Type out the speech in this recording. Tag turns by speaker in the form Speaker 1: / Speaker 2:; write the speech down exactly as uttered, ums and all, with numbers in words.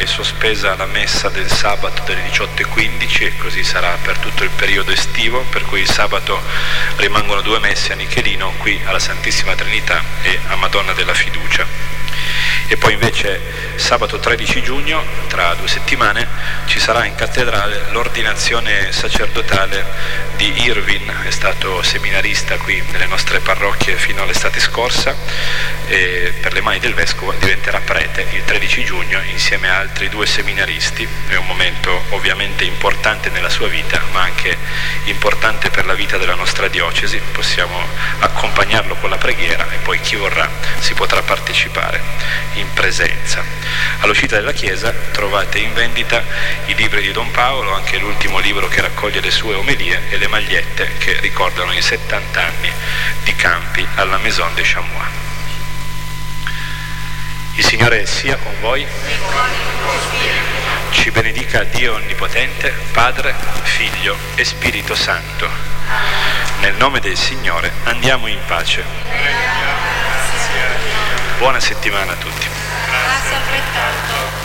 Speaker 1: è sospesa la messa del sabato delle diciotto e quindici e così sarà per tutto il periodo estivo, per cui il sabato rimangono due messe a Nichelino, qui alla Santissima Trinità e a Madonna della Fiducia. E poi invece sabato tredici giugno, tra due settimane, ci sarà in cattedrale l'ordinazione sacerdotale di Irvin, è stato seminarista qui nelle nostre parrocchie fino all'estate scorsa e per le mani del Vescovo diventerà prete il tredici giugno insieme a altri due seminaristi. È un momento ovviamente importante nella sua vita, ma anche importante per la vita della nostra diocesi. Possiamo accompagnarlo con la preghiera e poi chi vorrà si potrà partecipare in presenza. All'uscita della chiesa trovate in vendita i libri di Don Paolo, anche l'ultimo libro che raccoglie le sue omelie e le magliette che ricordano i settanta anni di campi alla Maison de Chamois. Il Signore sia con voi, ci benedica Dio Onnipotente, Padre, Figlio e Spirito Santo. Nel nome del Signore andiamo in pace. Buona settimana a tutti.
Speaker 2: Grazie altrettanto.